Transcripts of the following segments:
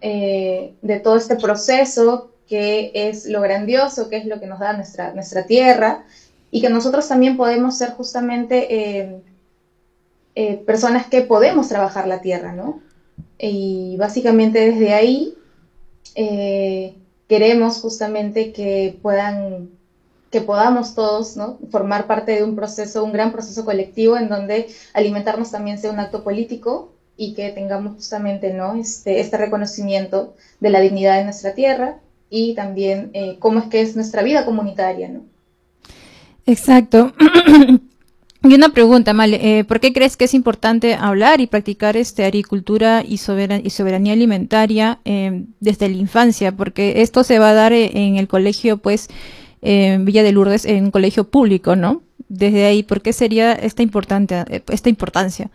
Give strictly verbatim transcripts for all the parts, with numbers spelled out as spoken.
eh, de todo este proceso que es lo grandioso, que es lo que nos da nuestra, nuestra tierra, y que nosotros también podemos ser justamente eh, eh, personas que podemos trabajar la tierra, ¿no? Y básicamente desde ahí eh, queremos justamente que puedan que podamos todos, ¿no?, formar parte de un proceso, un gran proceso colectivo en donde alimentarnos también sea un acto político y que tengamos justamente, ¿no?, este, este reconocimiento de la dignidad de nuestra tierra y también eh, cómo es que es nuestra vida comunitaria, ¿no? Exacto. Y una pregunta, Male, eh, ¿por qué crees que es importante hablar y practicar este agricultura y, soberan y soberanía alimentaria eh, desde la infancia? Porque esto se va a dar eh, en el colegio, pues, eh, en Villa de Lourdes, en un colegio público, ¿no? Desde ahí, ¿por qué sería esta importante, eh, esta importancia?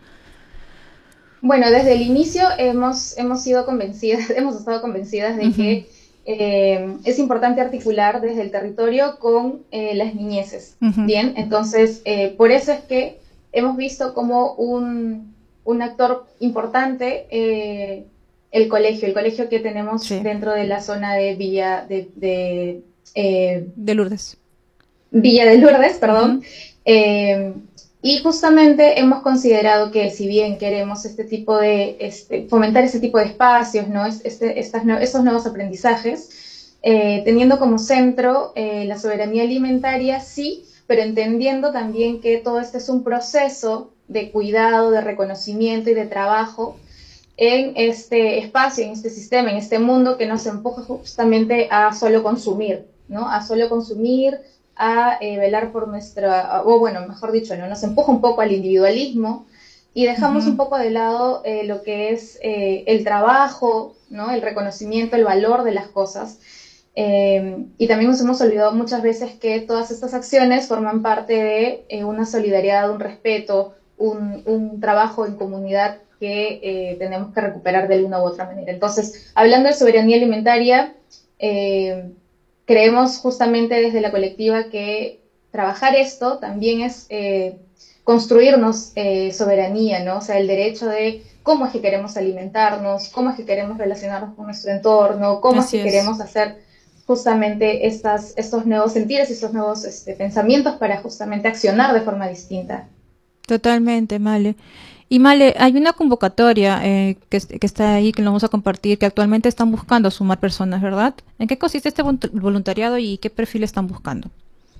Bueno, desde el inicio hemos, hemos sido convencidas, hemos estado convencidas de Ujú, que eh, es importante articular desde el territorio con eh, las niñeces. ujú. Bien, entonces eh, por eso es que hemos visto como un, un actor importante eh, el colegio, el colegio que tenemos Sí, dentro de la zona de Villa de, de eh, de Lourdes. Villa de Lourdes, perdón. Ujú. Eh, y justamente hemos considerado que si bien queremos este tipo de, este, fomentar ese tipo de espacios, ¿no?, este, estas, estos nuevos aprendizajes, eh, teniendo como centro eh, la soberanía alimentaria, sí, pero entendiendo también que todo este es un proceso de cuidado, de reconocimiento y de trabajo en este espacio, en este sistema, en este mundo que nos empuja justamente a solo consumir, ¿no? A solo consumir, a eh, velar por nuestra, o bueno, mejor dicho, ¿no?, nos empuja un poco al individualismo y dejamos un Ujú. poco de lado eh, lo que es eh, el trabajo, ¿no?, el reconocimiento, el valor de las cosas. Eh, y también nos hemos olvidado muchas veces que todas estas acciones forman parte de eh, una solidaridad, un respeto, un, un trabajo en comunidad que eh, tenemos que recuperar de una u otra manera. Entonces, hablando de soberanía alimentaria, eh, creemos justamente desde la colectiva que trabajar esto también es eh, construirnos eh, soberanía, ¿no? O sea, el derecho de cómo es que queremos alimentarnos, cómo es que queremos relacionarnos con nuestro entorno, cómo es Así que es. queremos hacer justamente estas, estos nuevos sentidos y estos nuevos este, pensamientos para justamente accionar de forma distinta. Totalmente, Male. Y Male, hay una convocatoria eh, que, es- que está ahí, que lo vamos a compartir, que actualmente están buscando sumar personas, ¿verdad? ¿En qué consiste este voluntu- voluntariado y qué perfil están buscando?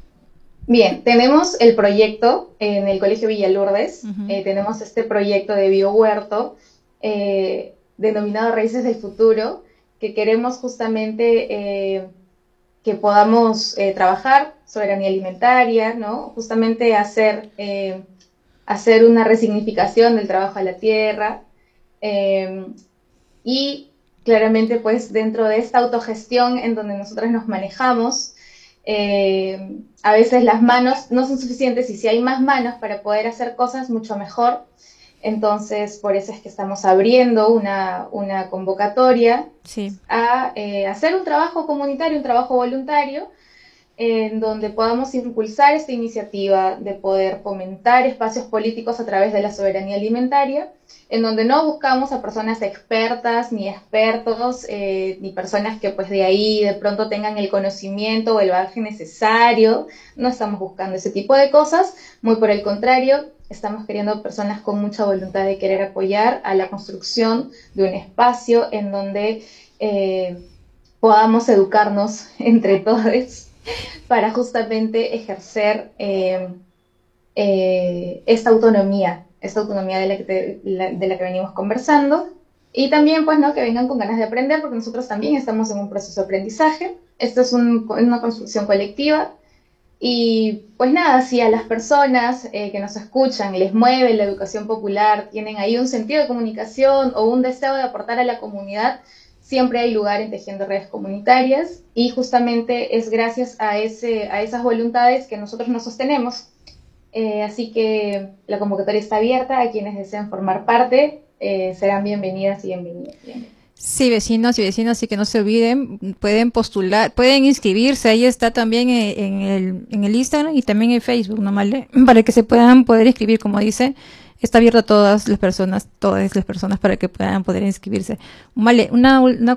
Bien, tenemos el proyecto en el Colegio Villalurdes, Ujú. eh, tenemos este proyecto de biohuerto eh, denominado Raíces del Futuro, que queremos justamente eh, que podamos eh, trabajar soberanía alimentaria, ¿no? Justamente hacer, eh, hacer una resignificación del trabajo a la tierra eh, y claramente pues dentro de esta autogestión en donde nosotros nos manejamos, eh, a veces las manos no son suficientes y si hay más manos para poder hacer cosas, mucho mejor. Entonces, por eso es que estamos abriendo una, una convocatoria Sí. a eh, hacer un trabajo comunitario, un trabajo voluntario, en donde podamos impulsar esta iniciativa de poder fomentar espacios políticos a través de la soberanía alimentaria, en donde no buscamos a personas expertas ni expertos, eh, ni personas que pues de ahí de pronto tengan el conocimiento o el bagaje necesario, no estamos buscando ese tipo de cosas, muy por el contrario, estamos queriendo personas con mucha voluntad de querer apoyar a la construcción de un espacio en donde eh, podamos educarnos entre todos para justamente ejercer eh, eh, esta autonomía, esta autonomía de la, que te, la, de la que venimos conversando. Y también, pues, ¿no?, que vengan con ganas de aprender, porque nosotros también estamos en un proceso de aprendizaje. Esto es un, una construcción colectiva. Y pues nada, si a las personas eh, que nos escuchan les mueve la educación popular, tienen ahí un sentido de comunicación o un deseo de aportar a la comunidad, siempre hay lugar en Tejiendo Redes Comunitarias y justamente es gracias a, ese, a esas voluntades que nosotros nos sostenemos. Eh, así que la convocatoria está abierta a quienes deseen formar parte, eh, serán bienvenidas y bienvenidos. bienvenidos. Sí, vecinos y vecinas, así que no se olviden, pueden postular, pueden inscribirse, ahí está también eh, en el, en el Instagram y también en Facebook, ¿no, Male? Para que se puedan poder inscribir, como dice, está abierto a todas las personas, todas las personas para que puedan poder inscribirse. Vale, una, una